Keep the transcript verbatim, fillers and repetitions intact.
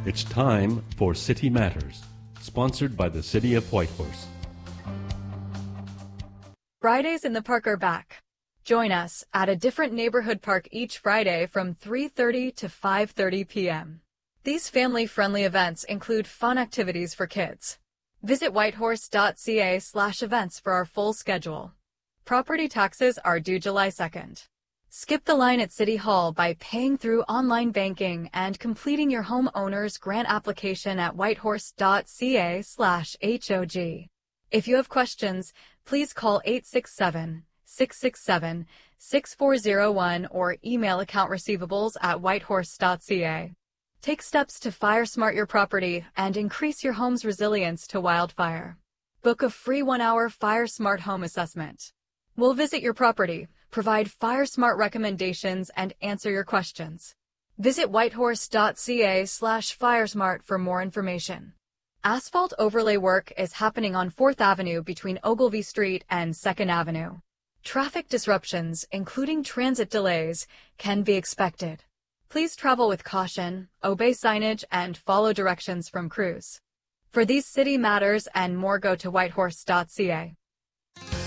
It's time for City Matters, sponsored by the City of Whitehorse. Fridays in the Park are back. Join us at a different neighborhood park each Friday from three thirty to five thirty p m These family-friendly events include fun activities for kids. Visit whitehorse dot c a slash events for our full schedule. Property taxes are due July second. Skip the line at City Hall by paying through online banking and completing your homeowner's grant application at whitehorse dot c a slash H O G. If you have questions, please call eight six seven, six six seven, six four zero one or email account receivables at whitehorse dot c a. Take steps to fire smart your property and increase your home's resilience to wildfire. Book a free one-hour Fire Smart home assessment. We'll visit your property, provide Fire Smart recommendations, and answer your questions. Visit whitehorse dot c a slash firesmart for more information. Asphalt overlay work is happening on fourth Avenue between Ogilvy Street and second Avenue. Traffic disruptions, including transit delays, can be expected. Please travel with caution, obey signage, and follow directions from crews. For these city matters and more, go to whitehorse dot c a.